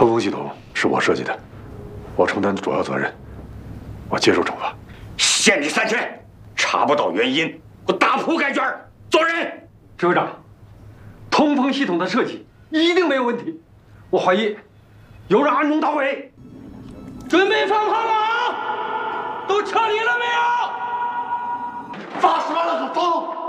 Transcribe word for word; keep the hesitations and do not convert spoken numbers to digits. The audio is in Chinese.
通风系统是我设计的，我承担主要责任，我接受惩罚。 限你三天，查不到原因，我打铺盖卷走人。 指挥长，通风系统的设计一定没有问题，我怀疑有人暗中捣毁。准备放炮了啊！都撤离了没有？ 发什么了个风？